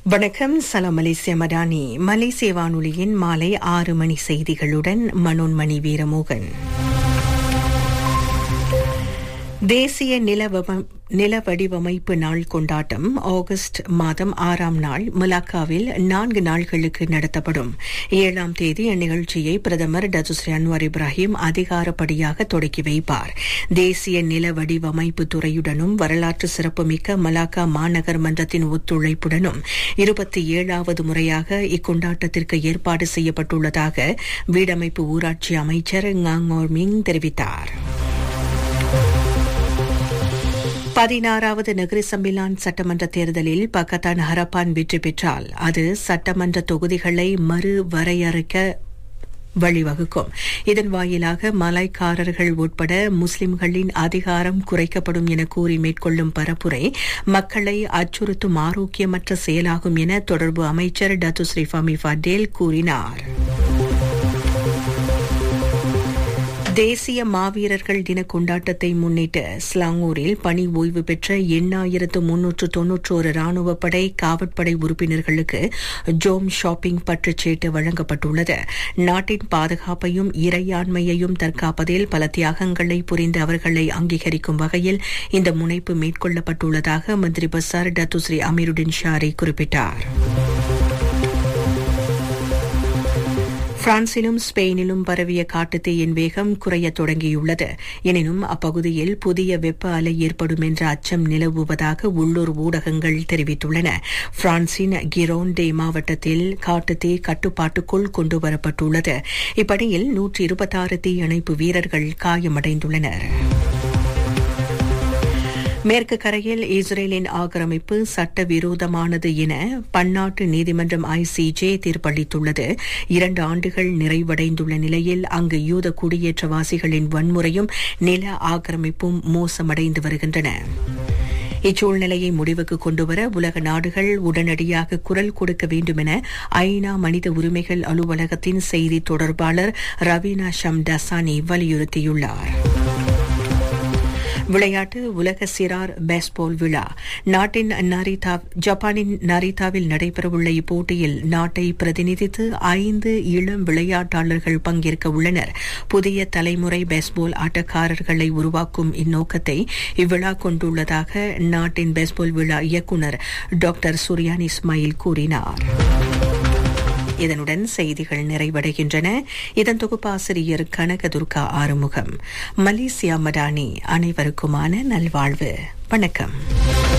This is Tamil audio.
வணக்கம். சலாம் மலேசிய மடானி. மலேசிய வானொலியின் மாலை 6 மணி செய்திகளுடன் மனோன்மணி வீரமோகன். தேசிய நில வடிவமைப்பு நாள் கொண்டாட்டம் ஆகஸ்ட் மாதம் 6ஆம் நாள் மலாக்காவில் 4 நாள்களுக்கு நடத்தப்படும். 7ஆம் தேதி இந்நிகழ்ச்சியை பிரதமர் டத்துஸ்ரீ அன்வார் இப்ராஹிம் அதிகாரப்படியாக தொடக்கி வைப்பார். தேசிய நில வடிவமைப்பு துறையுடனும் வரலாற்று சிறப்புமிக்க மலாக்கா மாநகர் மன்றத்தின் ஒத்துழைப்புடனும் 27வது முறையாக இக்கொண்டாட்டத்திற்கு ஏற்பாடு செய்யப்பட்டுள்ளதாக வீடமைப்பு ஊராட்சி அமைச்சர் ஞாங்கோர்மிங் தெரிவித்தார். 16வது நகரி சம்பிலான் சட்டமன்ற தேர்தலில் பக்கத்தான் ஹரப்பான் வெற்றி பெற்றால் அது சட்டமன்ற தொகுதிகளை மறுவரையறுக்க வழிவகுக்கும். இதன் வாயிலாக மலாய்க்காரர்கள் உட்பட முஸ்லிம்களின் அதிகாரம் குறைக்கப்படும் என கூறி மேற்கொள்ளும் பரப்புரை மக்களை அச்சுறுத்தும் ஆரோக்கியமற்ற செயலாகும் என தொடர்பு அமைச்சர் டத்துஸ்ரீ ஃபமி ஃபடேல் கூறினார். தேசிய மாவீரர்கள் தின கொண்டாட்டத்தை முன்னிட்டு ஸ்லாங்கூரில் பணி ஓய்வு பெற்ற 8391 ராணுவப்படை காவற்படை உறுப்பினர்களுக்கு ஜோம் ஷாப்பிங் பற்றுச்சீட்டு வழங்கப்பட்டுள்ளது. நாட்டின் பாதுகாப்பையும் இறையாண்மையையும் தற்காப்பதில் பல தியாகங்களை புரிந்த அவர்களை அங்கீகரிக்கும் வகையில் இந்த முனைப்பு மேற்கொள்ளப்பட்டுள்ளதாக மந்திரி பசார் டத்துஸ்ரீ அமீருடின் ஷாரி குறிப்பிட்டார். பிரான்சிலும் ஸ்பெயினிலும் பரவிய காட்டுத்தீயின் வேகம் குறையத் தொடங்கியுள்ளது. எனினும் அப்பகுதியில் புதிய வெப்ப அலை ஏற்படும் என்ற அச்சம் நிலவுவதாக உள்ளூர் ஊடகங்கள் தெரிவித்துள்ளன. பிரான்சின் கிரோண்டே மாவட்டத்தில் காட்டுத்தீ கட்டுப்பாட்டுக்குள் கொண்டுவரப்பட்டுள்ளது. இப்பணியில் 126 தீயணைப்பு வீரர்கள் காயமடைந்துள்ளனர். மேற்கு கரையில் இஸ்ரேலின் ஆக்கிரமிப்பு சட்டவிரோதமானது என பன்னாட்டு நீதிமன்றம் ICJ தீர்ப்பளித்துள்ளது. 2 ஆண்டுகள் நிறைவடைந்துள்ள நிலையில் அங்கு யூத குடியேற்றவாசிகளின் வன்முறையும் நில ஆக்கிரமிப்பும் மோசமடைந்து வருகின்றன. இச்சூழ்நிலையை முடிவுக்கு கொண்டுவர உலக நாடுகள் உடனடியாக குரல் கொடுக்க வேண்டும் என ஐநா மனித உரிமைகள் அலுவலகத்தின் செய்தி தொடர்பாளர் ரவீனா ஷம்டாசானி வலியுறுத்தியுள்ளார். விளையாட்டு. உலக சிறார் பேஸ்பால் விழா ஜப்பானின் நரிதாவில் நடைபெறவுள்ள இப்போட்டியில் நாட்டை பிரதிநிதித்து 5 இளம் விளையாட்டாளர்கள் பங்கேற்க உள்ளனர். புதிய தலைமுறை பேஸ்பால் ஆட்டக்காரர்களை உருவாக்கும் இந்நோக்கத்தை இவ்விழா கொண்டுள்ளதாக நாட்டின் பேஸ்பால் விழா இயக்குநர் டாக்டர் சுரியான் இஸ்மாயில் கூறினார். இதனுடன் செய்திகள் நிறைவடைகின்றன. இதன் தொகுப்பாசிரியர் கனகதுர்கா ஆறுமுகம். மலேசியா மடானி. அனைவருக்குமான நல்வாழ்வு. வணக்கம்.